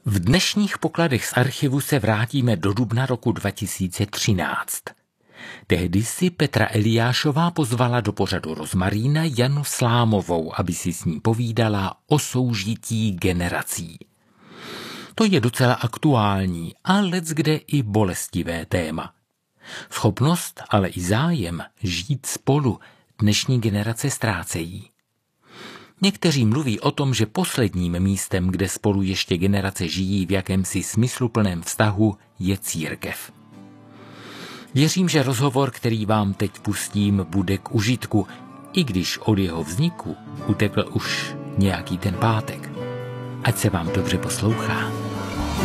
V dnešních pokladech z archivu se vrátíme do dubna roku 2013. Tehdy si Petra Eliášová pozvala do pořadu Rozmarína Janu Slámovou, aby si s ní povídala o soužití generací. To je docela aktuální a leckde i bolestivé téma. Schopnost, ale i zájem žít spolu dnešní generace ztrácejí. Někteří mluví o tom, že posledním místem, kde spolu ještě generace žijí v jakémsi smysluplném vztahu, je církev. Věřím, že rozhovor, který vám teď pustím, bude k užitku, i když od jeho vzniku utekl už nějaký ten pátek. Ať se vám dobře poslouchá.